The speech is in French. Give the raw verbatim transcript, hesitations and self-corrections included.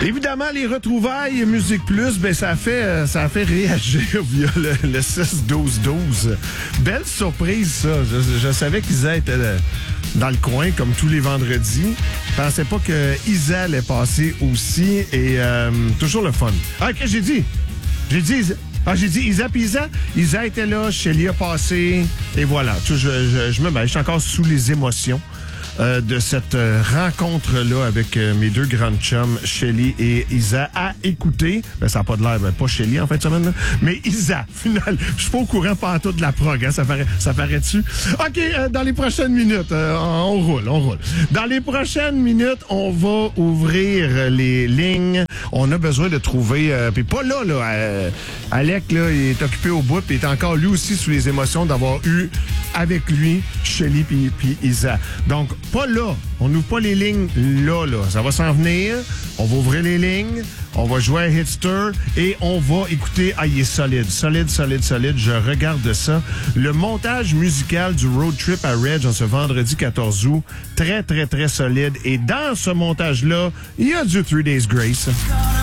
Évidemment, les retrouvailles Musique Plus, ben ça a fait, ça a fait réagir via le, le six douze douze. Belle surprise, ça. Je, je savais qu'Isa était dans le coin, comme tous les vendredis. Je pensais pas que Isa allait passer aussi. Et euh, toujours le fun. Ah, qu'est-ce que j'ai dit? J'ai dit Isa. Ah, j'ai dit Isa puis Isa. Isa était là, Shelly a passé. Et voilà. Je, je, je me ben, je suis encore sous les émotions. Euh, de cette euh, rencontre-là avec euh, mes deux grandes chums, Shelly et Isa, à écouter. Ben, ça n'a pas de l'air, ben, pas Shelly en fin de semaine, là, mais Isa, final. Je suis pas au courant partout de la prog, hein, ça paraît, ça paraît-tu? OK, euh, dans les prochaines minutes, euh, on roule, on roule. Dans les prochaines minutes, on va ouvrir les lignes. On a besoin de trouver, euh, puis pas là, là, euh, Alec, là, il est occupé au bout, puis il est encore lui aussi sous les émotions d'avoir eu avec lui Shelly puis, puis Isa. Donc, pas là. On n'ouvre pas les lignes là, là. Ça va s'en venir. On va ouvrir les lignes. On va jouer à Hitster et on va écouter. Ah, il est solide. Solide, solide, solide. Je regarde ça. Le montage musical du road trip à Reg en ce vendredi quatorze août. Très, très, très solide. Et dans ce montage-là, il y a du Three Days Grace.